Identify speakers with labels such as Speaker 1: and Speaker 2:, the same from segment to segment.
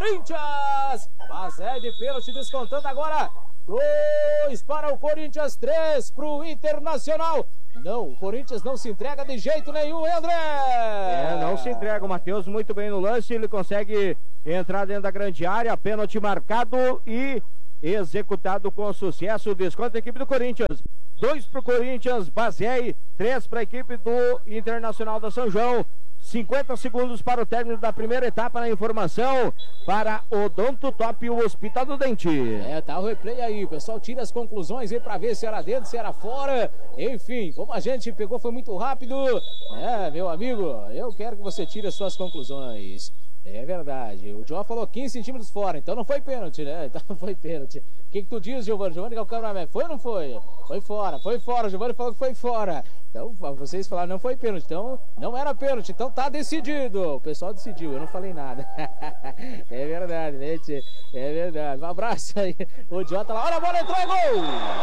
Speaker 1: Corinthians. Bazé de pênalti descontando agora. 2 para o Corinthians, 3 para o Internacional. Não, o Corinthians não se entrega de jeito nenhum, André.
Speaker 2: Não se entrega. O Matheus muito bem no lance. Ele consegue entrar dentro da grande área. Pênalti marcado e executado com sucesso. Desconto da equipe do Corinthians. 2 para o Corinthians, Bazé, 3 para a equipe do Internacional da São João. 50 segundos para o término da primeira etapa na informação para Odonto Top, o Hospital do Dente.
Speaker 1: Tá o replay aí, o pessoal tira as conclusões aí pra ver se era dentro, se era fora. Enfim, como a gente pegou foi muito rápido. Meu amigo, eu quero que você tire as suas conclusões. É verdade, o João falou 15 centímetros fora, então não foi pênalti, né? Então não foi pênalti. O que tu diz, Giovanni? Giovanni, que é o cameraman, foi ou não foi? Foi fora, o Giovanni falou que foi fora. Então, vocês falaram não foi pênalti, então não era pênalti, então tá decidido. O pessoal decidiu, eu não falei nada. É verdade, né, tchê? É verdade. Um abraço aí. O Jota lá, olha a bola, entrou, é gol!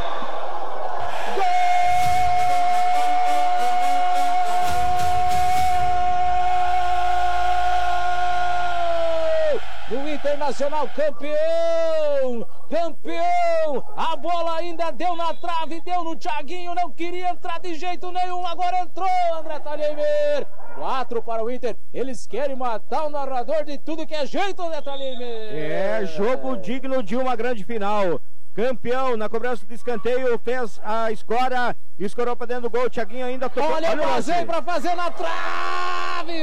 Speaker 1: Gol! O Internacional campeão! Campeão! A bola ainda deu na trave, deu no Thiaguinho, não queria entrar de jeito nenhum, agora entrou, André Thalheimer! 4 para o Inter, eles querem matar o narrador de tudo que é jeito, André Thalheimer!
Speaker 2: Jogo digno de uma grande final. Campeão, na cobrança de escanteio, fez a escora, escorou para dentro do gol, Thiaguinho ainda tocou.
Speaker 1: Olha o Bazé para fazer na trave!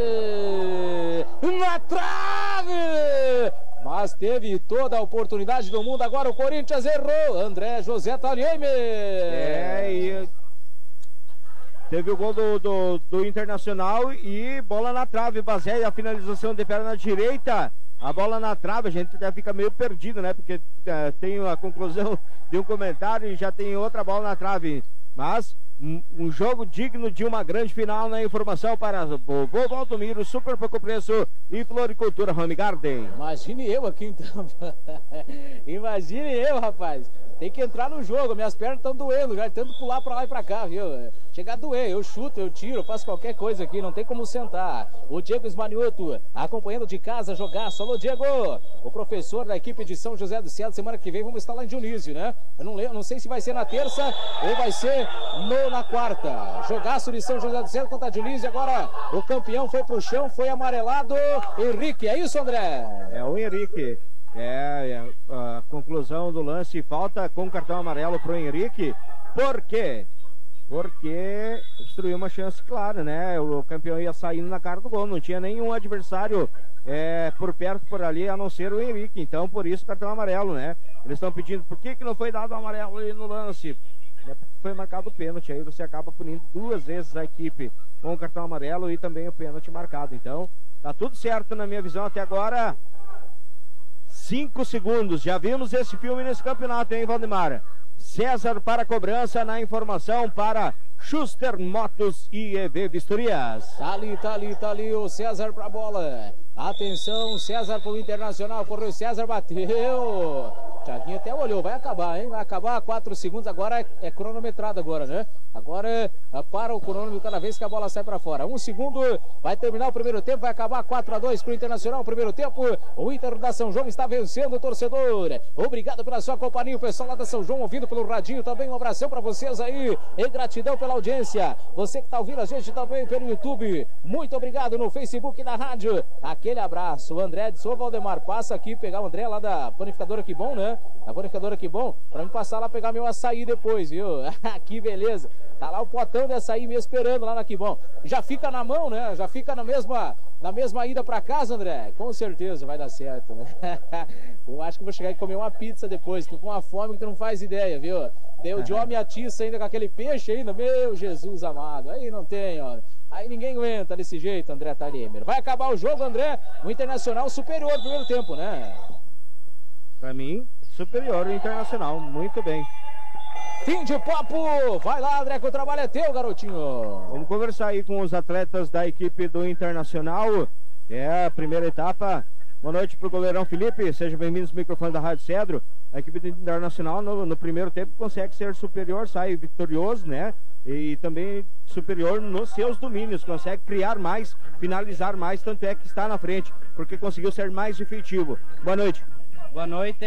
Speaker 1: Na trave! Mas teve toda a oportunidade do mundo, agora o Corinthians errou. André José Thalheimer.
Speaker 2: E teve o gol do Internacional e bola na trave, Bazé, a finalização de perna direita. A bola na trave, a gente até fica meio perdido, né? Porque tem a conclusão de um comentário e já tem outra bola na trave. Mas um jogo digno de uma grande final na informação para Vovô Valdomiro, Super Pouco Preço e Floricultura Home Garden.
Speaker 1: Imagine eu aqui então. Imagine eu, rapaz. Tem que entrar no jogo, minhas pernas estão doendo, já tento pular pra lá e pra cá, viu? Chegar a doer, eu chuto, eu tiro, faço qualquer coisa aqui, não tem como sentar. O Diego Esmanioto, acompanhando de casa, jogaço. Alô, Diego! O professor da equipe de São José do Céu, semana que vem vamos estar lá em Dionísio, né? Eu não sei se vai ser na terça ou vai ser na quarta. Jogaço de São José do Céu contra Dionísio, agora o campeão foi pro chão, foi amarelado. Henrique, é isso, André?
Speaker 2: É o Henrique. A conclusão do lance, falta com cartão amarelo pro Henrique. Por quê? Porque destruiu uma chance clara, né? O campeão ia saindo na cara do gol, não tinha nenhum adversário por perto por ali, a não ser o Henrique. Então, por isso, cartão amarelo, né? Eles estão pedindo, por que não foi dado amarelo ali no lance? Foi marcado o pênalti, aí você acaba punindo 2 vezes a equipe com o cartão amarelo e também o pênalti marcado. Então, tá tudo certo na minha visão até agora. 5 segundos, já vimos esse filme nesse campeonato, hein, Valdemar? César para a cobrança, na informação para Schuster Motos e EV Vistorias.
Speaker 1: Tá ali o César para a bola. Atenção, César para o Internacional, correu César, bateu. Thiaguinho até olhou, vai acabar, hein? Vai acabar 4 segundos, agora é cronometrado agora, né? Agora para o cronômetro cada vez que a bola sai para fora. 1 segundo, vai terminar o primeiro tempo, vai acabar 4-2 para o Internacional. Primeiro tempo, o Inter da São João está vencendo o torcedor. Obrigado pela sua companhia, o pessoal lá da São João ouvindo pelo radinho também. Um abração para vocês aí e gratidão pela audiência. Você que está ouvindo a gente também pelo YouTube, muito obrigado no Facebook da rádio. Aquele abraço. O André de Sou Valdemar, passa aqui pegar o André lá da panificadora Que Bom, né? Da panificadora Que Bom, para me passar lá pegar meu açaí depois, viu? Que beleza. Tá lá o potão de açaí me esperando lá na Que Bom. Já fica na mão, né? Já fica na mesma ida para casa, André. Com certeza vai dar certo, né? Eu acho que vou chegar e comer uma pizza depois. Tô com uma fome que tu não faz ideia, viu? Deu de homem atiça ainda com aquele peixe ainda. Meu Jesus amado. Aí não tem, ó. Aí ninguém aguenta desse jeito, André Thalheimer. Vai acabar o jogo, André. O Internacional superior no primeiro tempo, né?
Speaker 2: Pra mim, superior o Internacional. Muito bem.
Speaker 1: Fim de papo. Vai lá, André, que o trabalho é teu, garotinho.
Speaker 2: Vamos conversar aí com os atletas da equipe do Internacional. É a primeira etapa. Boa noite pro goleirão Felipe. Seja bem-vindo aos microfones da Rádio Cedro. A equipe do Internacional no primeiro tempo consegue ser superior, sai vitorioso, né? E também superior nos seus domínios, consegue criar mais, finalizar mais, tanto é que está na frente, porque conseguiu ser mais efetivo. Boa noite.
Speaker 3: Boa noite.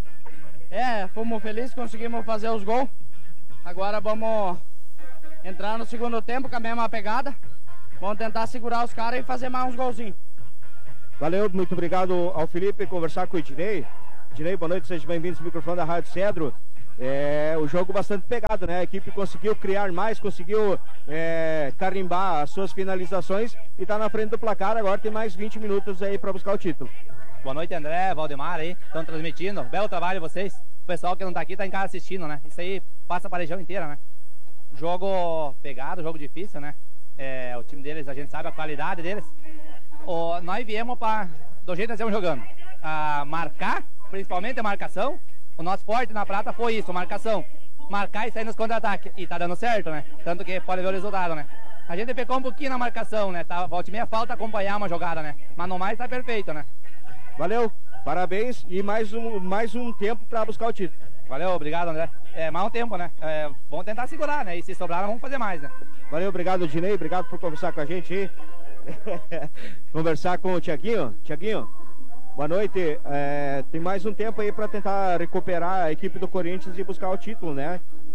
Speaker 3: Fomos felizes, conseguimos fazer os gols. Agora vamos entrar no segundo tempo com a mesma pegada. Vamos tentar segurar os caras e fazer mais uns golzinhos.
Speaker 2: Valeu, muito obrigado ao Felipe, conversar com o Ednei. Ednei, boa noite, seja bem-vindo ao microfone da Rádio Cedro. O jogo bastante pegado, né? A equipe conseguiu criar mais, conseguiu carimbar as suas finalizações e está na frente do placar. Agora tem mais 20 minutos aí para buscar o título.
Speaker 3: Boa noite, André, Valdemar aí, estão transmitindo. Belo trabalho vocês. O pessoal que não tá aqui tá em casa assistindo, né? Isso aí passa para a região inteira, né? Jogo pegado, jogo difícil, né? O time deles, a gente sabe a qualidade deles. Nós viemos do jeito que nós estamos jogando. Marcar, principalmente a marcação. O nosso forte na prata foi isso, marcação. Marcar e sair nos contra-ataques. E tá dando certo, né? Tanto que pode ver o resultado, né? A gente pecou um pouquinho na marcação, né? Volta e meia falta acompanhar uma jogada, né? Mas no mais tá perfeito, né?
Speaker 2: Valeu, parabéns e mais um tempo para buscar o título.
Speaker 3: Valeu, obrigado, André. Mais um tempo, né? Vamos tentar segurar, né? E se sobrar, nós vamos fazer mais, né?
Speaker 2: Valeu, obrigado, Dinei. Obrigado por conversar com a gente aí. Conversar com o Tiaguinho. Tiaguinho, boa noite. Tem mais um tempo aí para tentar recuperar a equipe do Corinthians e buscar o título, né?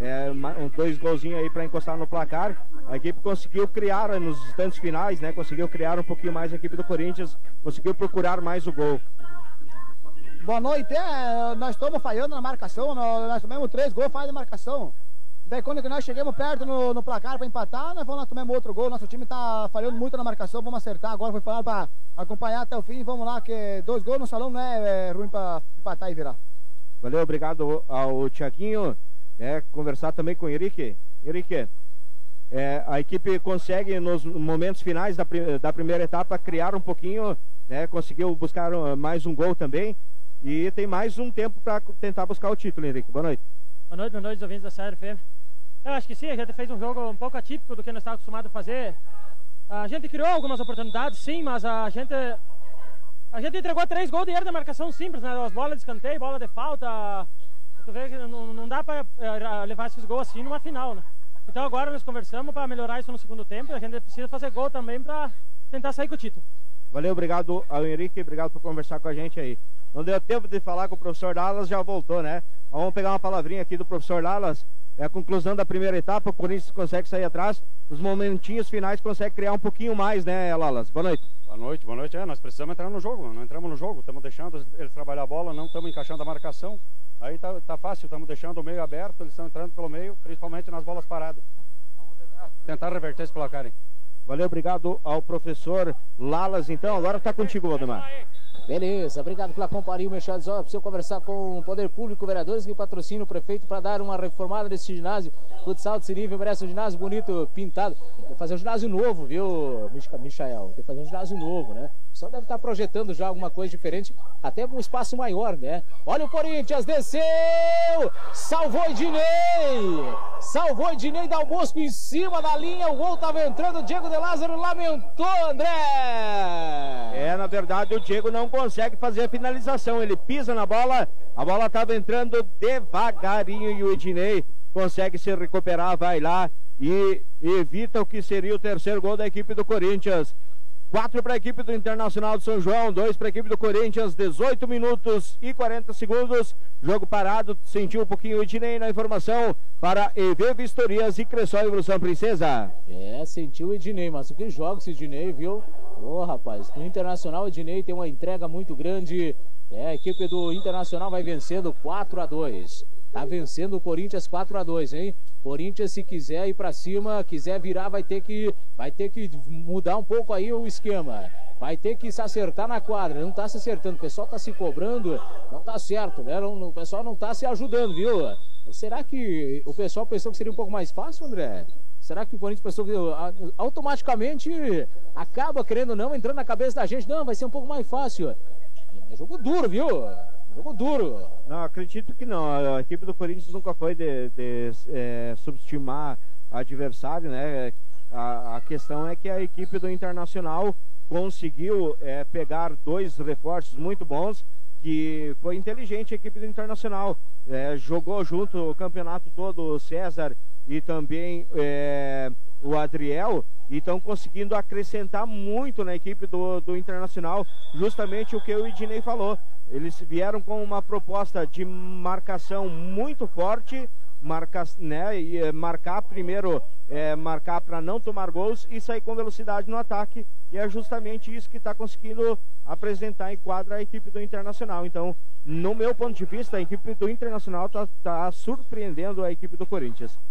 Speaker 2: 2 golzinhos aí para encostar no placar. A equipe conseguiu criar nos instantes finais, né? Conseguiu criar um pouquinho mais a equipe do Corinthians, conseguiu procurar mais o gol.
Speaker 4: Boa noite, nós estamos falhando na marcação, nós tomamos 3 gols, falha de marcação. Daí quando nós chegamos perto no placar para empatar, nós tomamos outro gol, nosso time está falhando muito na marcação, vamos acertar agora, foi falado para acompanhar até o fim, vamos lá, que 2 gols no salão não é ruim para empatar e virar.
Speaker 2: Valeu, obrigado ao Tiaguinho, conversar também com o Henrique. Henrique, a equipe consegue nos momentos finais da primeira etapa criar um pouquinho, conseguiu buscar mais um gol também. E tem mais um tempo para tentar buscar o título, Henrique. Boa noite.
Speaker 5: Boa noite, ouvintes da Série FM. Eu acho que sim, a gente fez um jogo um pouco atípico do que nós estávamos acostumados a fazer. A gente criou algumas oportunidades, sim, mas a gente entregou 3 gols de erro de marcação simples, né? As bolas de escanteio, bola de falta. Tu vê que não dá para levar esses gols assim numa final, né? Então agora nós conversamos para melhorar isso no segundo tempo. A gente precisa fazer gol também para tentar sair com o título.
Speaker 2: Valeu, obrigado ao Henrique, obrigado por conversar com a gente aí. Não deu tempo de falar com o professor Lalas, já voltou, né? Vamos pegar uma palavrinha aqui do professor Lalas. A conclusão da primeira etapa, o Corinthians consegue sair atrás. Nos momentinhos finais consegue criar um pouquinho mais, né, Lalas? Boa noite.
Speaker 6: Boa noite. Nós precisamos entrar no jogo, não entramos no jogo. Estamos deixando eles trabalhar a bola, não estamos encaixando a marcação. Aí tá fácil, estamos deixando o meio aberto, eles estão entrando pelo meio, principalmente nas bolas paradas. Vamos tentar reverter esse placar, hein?
Speaker 2: Valeu, obrigado ao professor Lalas. Então, agora está contigo, Valdemar.
Speaker 1: Beleza, obrigado pela companhia, Mexado. Preciso conversar com o Poder Público, vereadores que patrocinam o prefeito para dar uma reformada nesse ginásio. Futsal desse nível, merece um ginásio bonito, pintado. Tem que fazer um ginásio novo, viu, Michael? Tem que fazer um ginásio novo, né? O pessoal deve estar projetando já alguma coisa diferente, até um espaço maior, né? Olha o Corinthians, desceu! Salvou Ednei! Salvou Ednei, Dal Bosco em cima da linha, o gol estava entrando, o Diego de Lázaro lamentou, André!
Speaker 2: Na verdade, o Diego não consegue fazer a finalização, ele pisa na bola, a bola estava entrando devagarinho e o Ednei consegue se recuperar, vai lá e evita o que seria o terceiro gol da equipe do Corinthians. 4 para a equipe do Internacional de São João, 2 para a equipe do Corinthians, 18 minutos e 40 segundos, jogo parado, sentiu um pouquinho o Ednei na informação para EV Vistorias e Cressol Evolução Princesa.
Speaker 1: Sentiu o Ednei, mas o que joga esse Ednei, viu? Rapaz, no Internacional o Ednei tem uma entrega muito grande, a equipe do Internacional vai vencendo 4-2. Tá vencendo o Corinthians 4-2, hein? Corinthians, se quiser ir pra cima, quiser virar, vai ter que mudar um pouco aí o esquema. Vai ter que se acertar na quadra. Não tá se acertando, o pessoal tá se cobrando, não tá certo, né? O pessoal não tá se ajudando, viu? Será que o pessoal pensou que seria um pouco mais fácil, André? Será que o Corinthians pensou que automaticamente acaba, querendo ou não, entrando na cabeça da gente? Não, vai ser um pouco mais fácil. É jogo duro, viu? Jogo duro.
Speaker 2: Não, acredito que não. A equipe do Corinthians nunca foi de subestimar adversário, né? A questão é que a equipe do Internacional conseguiu pegar 2 reforços muito bons, que foi inteligente a equipe do Internacional. Jogou junto o campeonato todo o César e também o Adriel, e estão conseguindo acrescentar muito na equipe do Internacional, justamente o que o Ednei falou. Eles vieram com uma proposta de marcação muito forte, marcar primeiro, marcar para não tomar gols e sair com velocidade no ataque, e é justamente isso que está conseguindo apresentar em quadra a equipe do Internacional. Então, no meu ponto de vista, a equipe do Internacional está surpreendendo a equipe do Corinthians.